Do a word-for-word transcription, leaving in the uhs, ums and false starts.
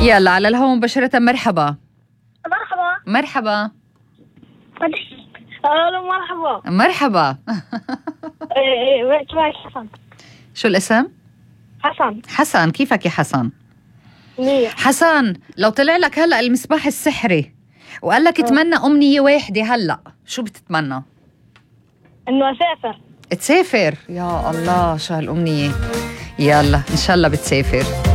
يلا على الهواء مباشرة. مرحبا. مرحبا. مرحبا. الو مرحبا. مرحبا. ايه ايه معك حسن. شو الاسم؟ حسن. حسن، كيفك يا حسن؟ منيح. حسن، لو طلع لك هلا المصباح السحري وقال لك اتمنى امنية واحدة هلا، شو بتتمنى؟ انه اسافر. تسافر؟ يا الله شو هالامنية. يلا ان شاء الله بتسافر.